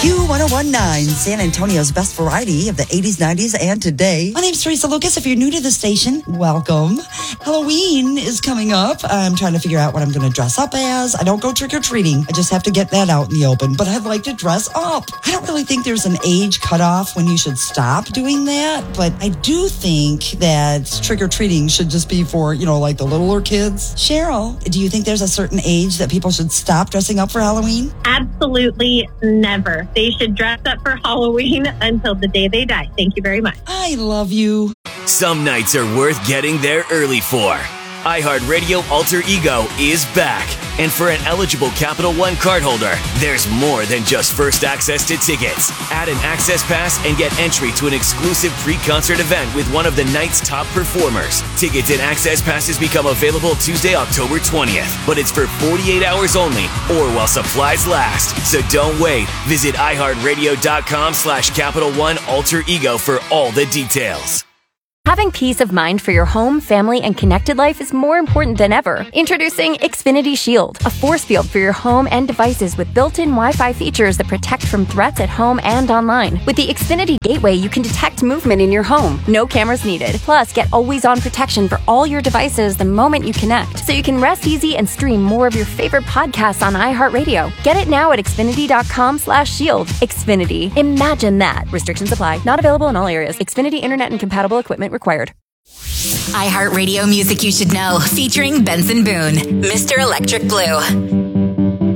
Q1019, San Antonio's best variety of the 80s, 90s, and today. My name's Teresa Lucas. If you're new to the station, welcome. Halloween is coming up. I'm trying to figure out what I'm going to dress up as. I don't go trick-or-treating. I just have to get that out in the open, but I'd like to dress up. I don't really think there's an age cutoff when you should stop doing that, but I do think that trick-or-treating should just be for, like the littler kids. Cheryl, do you think there's a certain age that people should stop dressing up for Halloween? Absolutely never. They should dress up for Halloween until the day they die. Thank you very much. I love you. Some nights are worth getting there early for. iHeartRadio Alter Ego is back. And for an eligible Capital One cardholder, there's more than just first access to tickets. Add an access pass and get entry to an exclusive pre-concert event with one of the night's top performers. Tickets and access passes become available Tuesday, October 20th. But it's for 48 hours only or while supplies last. So don't wait. Visit iHeartRadio.com/Capital One Alter Ego for all the details. Having peace of mind for your home, family, and connected life is more important than ever. Introducing Xfinity Shield, a force field for your home and devices with built-in Wi-Fi features that protect from threats at home and online. With the Xfinity Gateway, you can detect movement in your home. No cameras needed. Plus, get always-on protection for all your devices the moment you connect, so you can rest easy and stream more of your favorite podcasts on iHeartRadio. Get it now at Xfinity.com/shield. Xfinity. Imagine that. Restrictions apply. Not available in all areas. Xfinity Internet and compatible equipment required. iHeartRadio Music You Should Know, featuring Benson Boone, Mr. Electric Blue.